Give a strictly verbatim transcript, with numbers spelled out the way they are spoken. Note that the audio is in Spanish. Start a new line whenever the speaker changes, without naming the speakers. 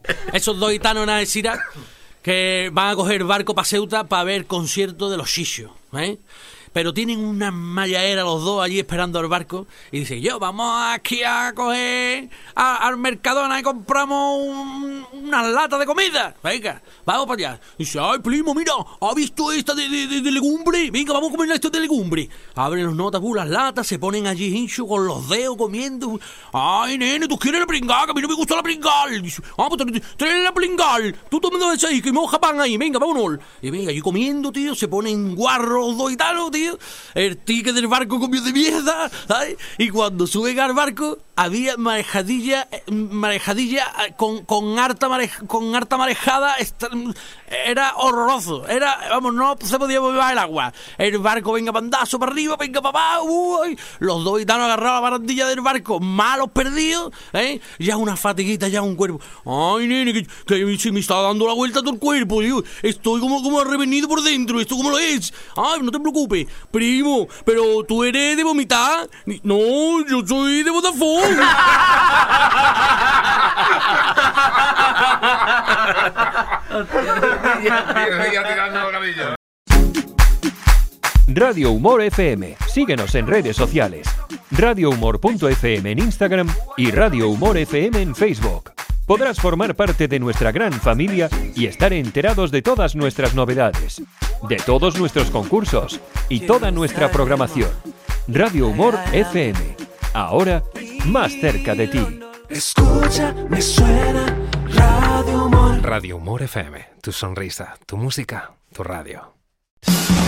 Esos dos gitanos en Algeciras que van a coger barco para Ceuta para ver concierto de los Xixos, ¿eh? Pero tienen una mallaera los dos allí esperando al barco y dicen, yo, vamos aquí a coger a, al Mercadona y compramos un, una lata de comida. Venga, vamos para allá. Y dice, ay, primo, mira, ¿has visto esta de, de, de, de legumbre? Venga, vamos a comer esto de legumbre. Abren los notabú, las latas, se ponen allí hinchos con los dedos comiendo. Ay, nene, ¿tú quieres la pringada? Que a mí no me gusta la pringal. Dice, ah, pues trae la pringal. Tú tomando esa ahí, que moja pan ahí. Venga, vámonos. Y venga, allí comiendo, tío, se ponen guarros los dos gitanos, tío. El ticket del barco comió de mierda, ¿sabes? Y cuando suben al barco había marejadilla, marejadilla con, con harta mareja, con harta marejada. Era horroroso, era, vamos, no se podía mover el agua. El barco venga pandazo para arriba, venga para abajo, uy. Los dos gitanos agarrados a la barandilla del barco, malos perdidos, ¿eh? Ya una fatiguita, ya un cuerpo. Ay, nene, que, que se me está dando la vuelta a todo el cuerpo, tío. Estoy como, como revenido por dentro, ¿esto cómo lo es? Ay, no te preocupes, primo, pero tú eres de vomitar. No, yo soy de Vodafone.
Radio Humor F M. Síguenos en redes sociales. radio humor punto f m en Instagram y Radio Humor F M en Facebook. Podrás formar parte de nuestra gran familia y estar enterados de todas nuestras novedades, de todos nuestros concursos y toda nuestra programación. Radio Humor F M. Ahora, más cerca de ti.
Escucha, me suena Radio Humor.
Radio Humor F M. Tu sonrisa, tu música, tu radio.